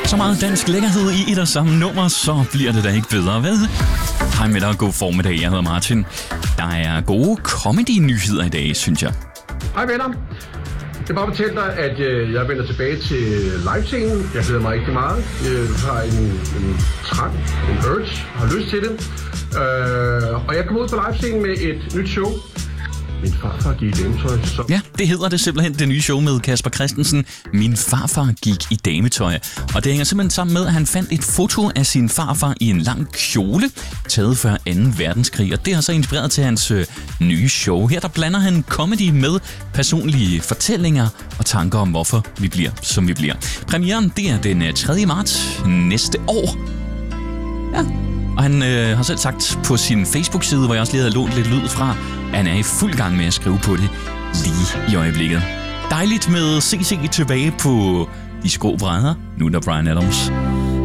Så meget dansk lækkerhed i et og samme nummer, så bliver det da ikke bedre, vel? Hej med dig og god formiddag, jeg hedder Martin. Der er gode comedy-nyheder i dag, synes jeg. Hej venner. Jeg vil bare fortælle dig, at jeg vender tilbage til livescenen. Jeg glæder mig rigtig meget. Jeg har en trang, en urge, har lyst til det. Og jeg kommer ud på livescenen med et nyt show. Min farfar gik i dametøj. Ja, det hedder det simpelthen, det nye show med Kasper Christensen. Min farfar gik i dametøj. Og det hænger simpelthen sammen med, at han fandt et foto af sin farfar i en lang kjole, taget før 2. verdenskrig. Og det har så inspireret til hans nye show. Her der blander han comedy med personlige fortællinger og tanker om, hvorfor vi bliver, som vi bliver. Premieren, det er den 3. marts næste år. Ja. Og han har selv sagt på sin Facebook-side, hvor jeg også lige havde lånt lidt lyd fra, at han er i fuld gang med at skrive på det lige i øjeblikket. Dejligt med CC tilbage på de skrå brædder. Nu er der Bryan Adams.